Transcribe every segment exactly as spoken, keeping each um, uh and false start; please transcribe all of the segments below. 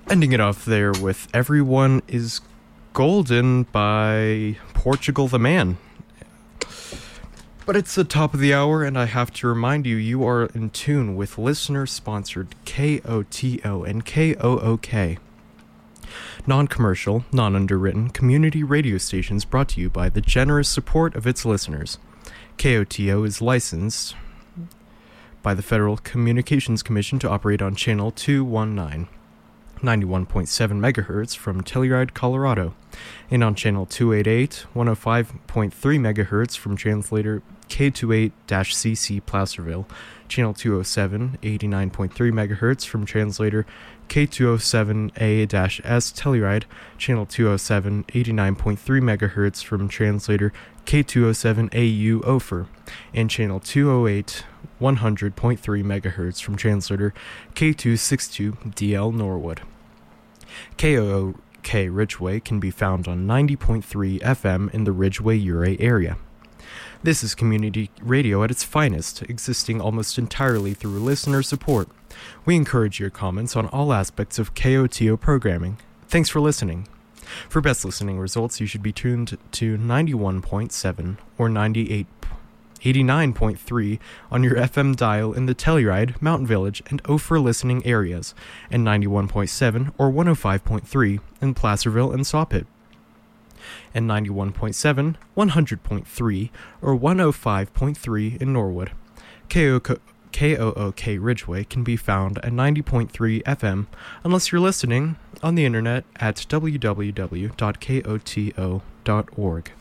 Ending it off there with Everyone is Golden by Portugal the Man. But it's the top of the hour, and I have to remind you, you are in tune with listener-sponsored K O T O and K O O K. Non-commercial, non-underwritten community radio stations brought to you by the generous support of its listeners. K O T O is licensed by the Federal Communications Commission to operate on Channel two nineteen. ninety-one point seven megahertz from Telluride, Colorado, and on channel two eighty-eight, one oh five point three megahertz from translator K twenty-eight C C Placerville, channel two oh seven, eighty-nine point three megahertz from translator K two oh seven A S Telluride, channel two oh seven, eighty-nine point three megahertz from translator K two oh seven A U Ophir, and channel two oh eight, one hundred point three megahertz from translator K two sixty-two D L Norwood. K O O K Ridgeway can be found on ninety point three F M in the Ridgeway-Uray area. This is community radio at its finest, existing almost entirely through listener support. We encourage your comments on all aspects of K O T O programming. Thanks for listening. For best listening results, you should be tuned to ninety-one point seven or ninety-eight, eighty-nine point three on your F M dial in the Telluride, Mountain Village, and Ophir listening areas, and ninety-one point seven or one oh five point three in Placerville and Sawpit, and ninety-one point seven, one hundred point three, or one oh five point three in Norwood. K O O K Ridgeway can be found at ninety point three F M unless you're listening on the internet at w w w dot k o t o dot org.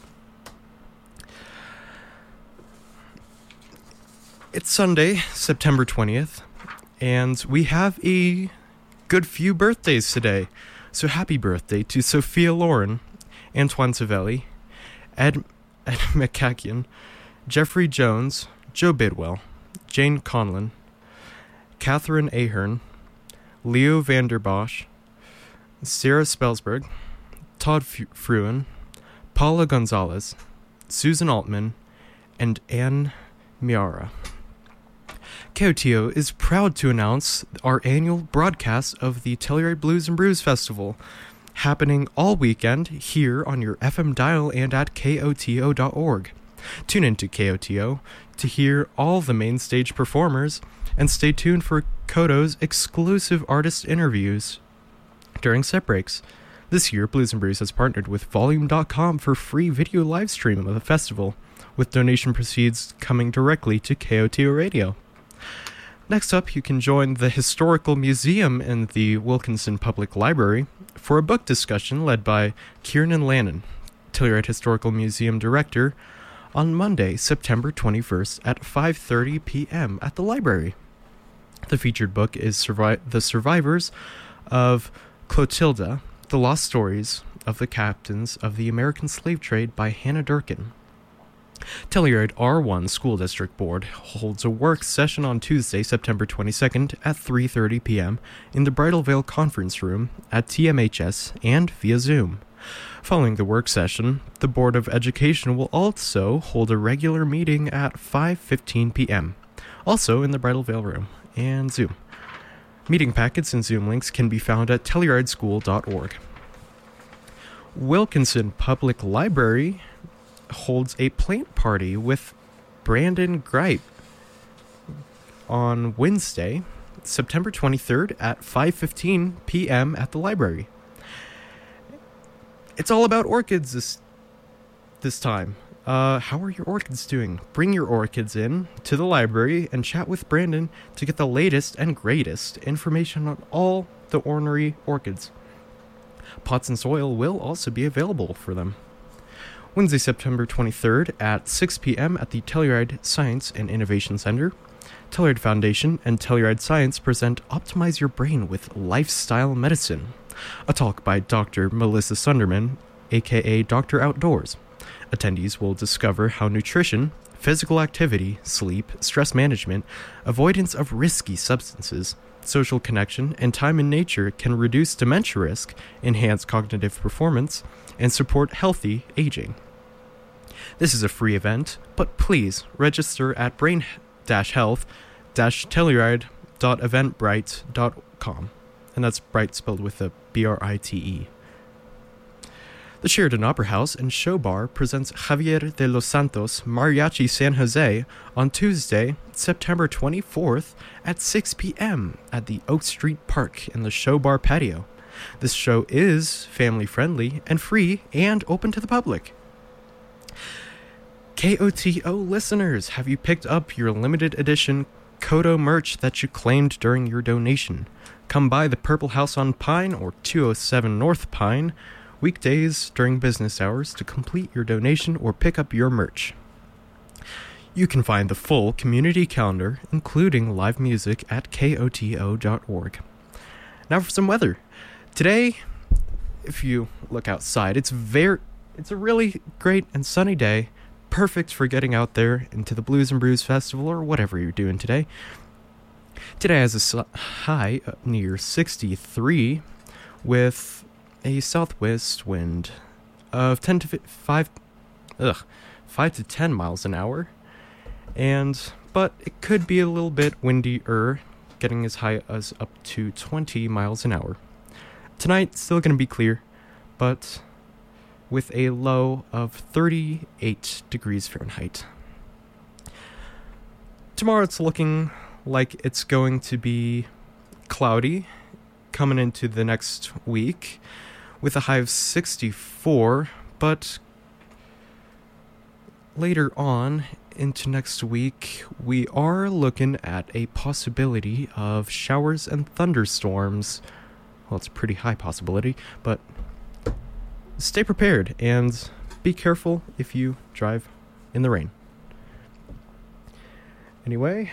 It's Sunday, September twentieth, and we have a good few birthdays today. So happy birthday to Sophia Loren, Antoine Savelli, Ed, Ed McCakian, Jeffrey Jones, Joe Bidwell, Jane Conlon, Catherine Ahern, Leo Vanderbosch, Sarah Spelsberg, Todd Fruin, Paula Gonzalez, Susan Altman, and Anne Miara. K O T O is proud to announce our annual broadcast of the Telluride Blues and Brews Festival, happening all weekend here on your F M dial and at K O T O dot org. Tune into K O T O to hear all the main stage performers, and stay tuned for Kodo's exclusive artist interviews during set breaks. This year, Blues and Brews has partnered with Volume dot com for free video live stream of the festival, with donation proceeds coming directly to K O T O Radio. Next up, you can join the Historical Museum in the Wilkinson Public Library for a book discussion led by Kiernan Lannon, Telluride Historical Museum Director, on Monday, September twenty-first at five thirty p.m. at the library. The featured book is Survi- The Survivors of Clotilda, The Lost Stories of the Captains of the American Slave Trade by Hannah Durkin. Telluride R one School District Board holds a work session on Tuesday, September twenty-second at three thirty p.m. in the Bridal Veil Conference Room at T M H S and via Zoom. Following the work session, the Board of Education will also hold a regular meeting at five fifteen p.m., also in the Bridal Veil Room and Zoom. Meeting packets and Zoom links can be found at telluride school dot org. Wilkinson Public Library holds a plant party with Brandon Gripe on Wednesday, September twenty-third at five fifteen p.m. at the library. It's all about orchids this this time. Uh, how are your orchids doing? Bring your orchids in to the library and chat with Brandon to get the latest and greatest information on all the ornery orchids. Pots and soil will also be available for them. Wednesday, September twenty-third at six p.m. at the Telluride Science and Innovation Center. Telluride Foundation and Telluride Science present Optimize Your Brain with Lifestyle Medicine, a talk by Doctor Melissa Sunderman, aka Doctor Outdoors. Attendees will discover how nutrition, physical activity, sleep, stress management, avoidance of risky substances, social connection, and time in nature can reduce dementia risk, enhance cognitive performance, and support healthy aging. This is a free event, but please register at brain-health-telluride dot eventbrite dot com. and that's Bright spelled with a B R I T E. The Sheridan Opera House and Show Bar presents Javier de los Santos Mariachi San Jose on Tuesday, September twenty-fourth at six p.m. at the Oak Street Park in the Show Bar patio. This show is family-friendly and free and open to the public. K O T O listeners, have you picked up your limited edition Kodo merch that you claimed during your donation? Come by the Purple House on Pine or two oh seven North Pine weekdays during business hours to complete your donation or pick up your merch. You can find the full community calendar, including live music, at K O T O dot org. Now for some weather. Today, if you look outside, it's very, it's a really great and sunny day, perfect for getting out there into the Blues and Brews Festival or whatever you're doing today. Today has a su- high near sixty-three with a southwest wind of ten to five, ugh, five to ten miles an hour, and but it could be a little bit windier, getting as high as up to twenty miles an hour. Tonight, still going to be clear, but with a low of thirty-eight degrees Fahrenheit. Tomorrow, it's looking like it's going to be cloudy coming into the next week, with a high of sixty-four, but later on into next week, we are looking at a possibility of showers and thunderstorms. Well, it's a pretty high possibility, but stay prepared and be careful if you drive in the rain. Anyway,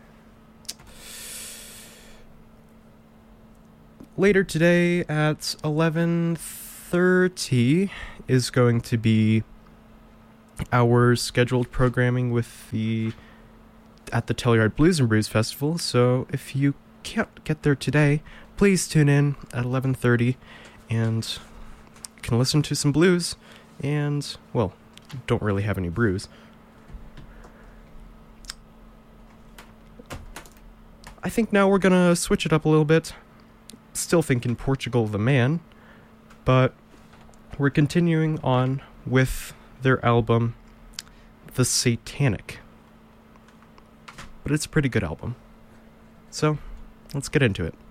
later today at eleven thirty is going to be our scheduled programming with the at the Telluride Blues and Brews Festival. So if you can't get there today, please tune in at eleven thirty and you can listen to some blues and, well, don't really have any brews. I think now we're gonna switch it up a little bit. Still thinking Portugal the Man, but we're continuing on with their album The Satanic. But it's a pretty good album. So, let's get into it.